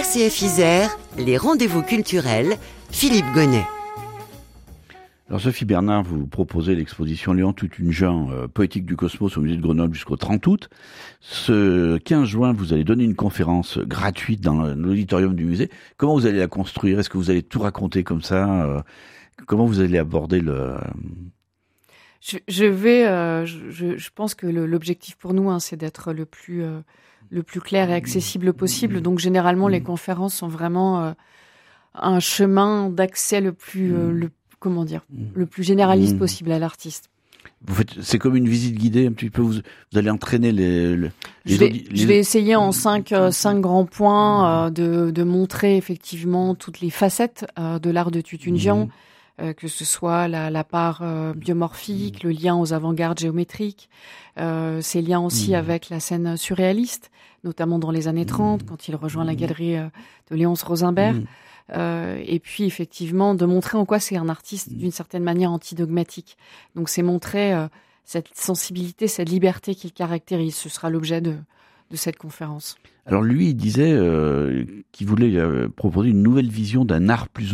RCF Isère, les rendez-vous culturels, Philippe Gonnet. Alors Sophie Bernard, vous proposez l'exposition Léon toute une genre poétique du cosmos au musée de Grenoble jusqu'au 30 août. Ce 15 juin, vous allez donner une conférence gratuite dans l'auditorium du musée. Comment vous allez la construire? Est-ce que vous allez tout raconter comme ça? Comment vous allez aborder le... Je pense que l'objectif pour nous, c'est d'être le plus clair et accessible possible. Donc généralement, les conférences sont vraiment un chemin d'accès le plus généraliste possible à l'artiste. C'est comme une visite guidée un petit peu. Vous allez entraîner Je vais essayer en cinq grands points de montrer effectivement toutes les facettes de l'art de Tutungian. Que ce soit la part biomorphique, le lien aux avant-gardes géométriques, ses liens aussi avec la scène surréaliste, notamment dans les années 30, quand il rejoint la galerie de Léonce Rosenberg. Et puis effectivement, de montrer en quoi c'est un artiste d'une certaine manière antidogmatique. Donc c'est montrer cette sensibilité, cette liberté qu'il caractérise. Ce sera l'objet de cette conférence. Alors lui, il disait qu'il voulait proposer une nouvelle vision d'un art plus